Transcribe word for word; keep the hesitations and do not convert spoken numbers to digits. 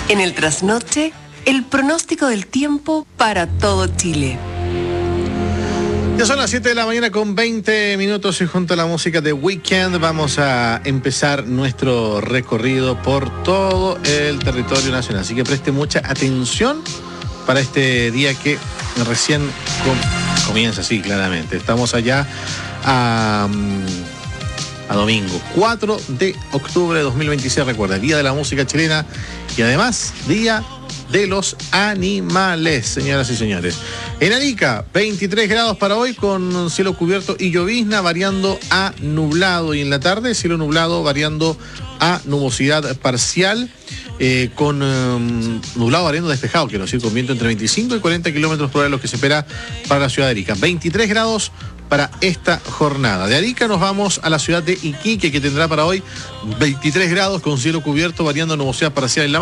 En el trasnoche, el pronóstico del tiempo para todo Chile. Ya son las siete de la mañana con veinte minutos y junto a la música de Weekend vamos a empezar nuestro recorrido por todo el territorio nacional. Así que preste mucha atención para este día que recién com- comienza, sí, claramente. Estamos allá a, a domingo, cuatro de octubre de dos mil veintiséis, recuerda, Día de la Música Chilena y además Día de los Animales, señoras y señores. En Arica, veintitrés grados para hoy con cielo cubierto y llovizna variando a nublado. Y en la tarde, cielo nublado variando a nubosidad parcial, eh, con um, nublado variando despejado, quiero decir, con viento entre veinticinco y cuarenta kilómetros por hora, lo que se espera para la ciudad de Arica. veintitrés grados para esta jornada. De Arica nos vamos a la ciudad de Iquique, que tendrá para hoy veintitrés grados con cielo cubierto variando a nubosidad parcial en la